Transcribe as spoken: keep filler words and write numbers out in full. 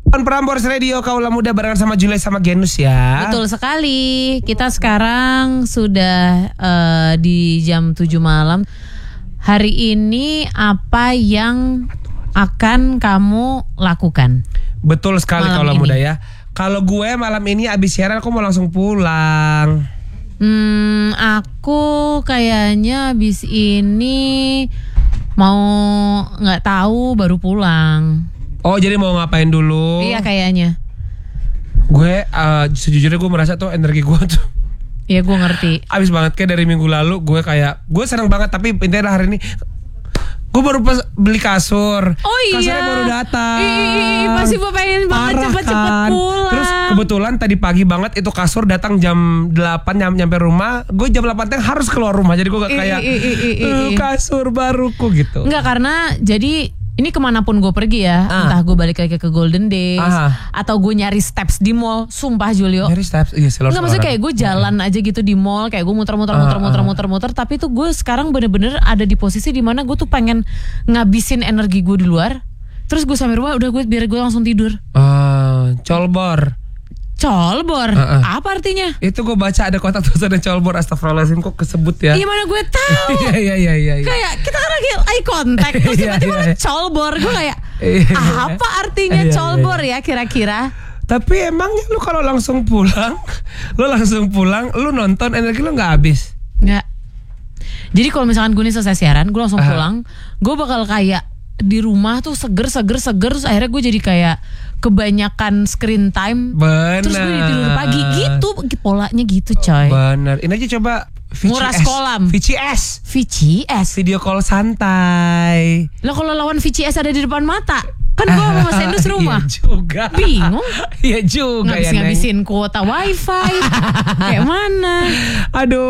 Prambors Radio Kaula Muda barengan sama Julia sama Genus ya. Betul sekali. Kita sekarang sudah uh, di jam tujuh malam. Hari ini apa yang akan kamu lakukan? Betul sekali Kaula malam Muda ini. ya. Kalau gue malam ini abis siaran aku mau langsung pulang. Hmm, aku kayaknya abis ini mau nggak tahu baru pulang. Oh jadi mau ngapain dulu? Iya kayaknya. Gue uh, sejujurnya gue merasa tuh energi gue tuh Iya gue ngerti. abis banget kayak dari minggu lalu. Gue kayak gue seneng banget tapi intinya hari ini gue baru pas beli kasur. Oh iya. Kasurnya baru datang. Ih, pasti gue pengen banget Parah cepet-cepet kan? pulang. Terus kebetulan tadi pagi banget itu kasur datang jam delapan nyam, nyampe rumah. Gue jam delapan teng harus keluar rumah. Jadi gue gak kayak Ih, ih, ih, ih, ih. "Eh, kasur baruku gitu. Enggak, karena jadi ini kemanapun gue pergi ya, Ah. entah gue balik lagi ke Golden Days Ah. atau gue nyari steps di mall, sumpah Julio. Nyari steps, iya sih. Enggak, maksudnya kayak gue jalan aja gitu di mall, kayak gue muter-muter Ah, muter-muter ah. muter-muter, tapi tuh gue sekarang bener-bener ada di posisi dimana gue tuh pengen ngabisin energi gue di luar. Terus gue sampai rumah udah gue biar gue langsung tidur. Ah, colbor. Colbor, Ah, ah. apa artinya? Itu gue baca ada kotak tulis ada colbor. Astagfirullahaladzim kok kesebut ya. Iya mana gue tahu. Iya iya iya iya. Kayak kita kan lagi eye contact terus Iya, tiba-tiba iya, iya. colbor. Gue kayak Iya. apa artinya Iya, iya, colbor ya kira-kira? Tapi emangnya lu kalau langsung pulang, lu langsung pulang, lu nonton energi lu nggak habis? Nggak. Jadi kalau misalkan gue nih selesai siaran, gue langsung Aha. pulang, gue bakal kayak di rumah tuh seger seger seger terus akhirnya gue jadi kayak kebanyakan screen time. Bener. Terus gue jadi tidur pagi gitu, polanya gitu coy. Bener. Ini aja coba V C S. Nguras kolam. V C S. V C S. Video call santai. Lah kalau lawan V C S ada di depan mata, kan gue sama Mas Endus rumah. Iya juga. Bingung. Iya juga ya, Neng. Ngabis-ngabisin kuota wifi. Kayak mana? Aduh.